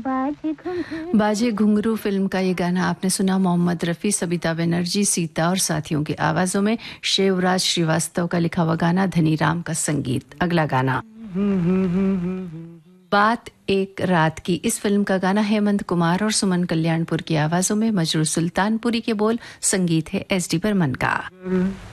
बाजे घुंघरू फिल्म का ये गाना आपने सुना। मोहम्मद रफ़ी, सबिता बनर्जी, सीता और साथियों की आवाज़ों में। शिवराज श्रीवास्तव का लिखा हुआ गाना, धनी राम का संगीत। अगला गाना बात एक रात की। इस फिल्म का गाना हेमंत कुमार और सुमन कल्याणपुर की आवाज़ों में। मजरू सुल्तानपुरी के बोल, संगीत है एस डी बर्मन का।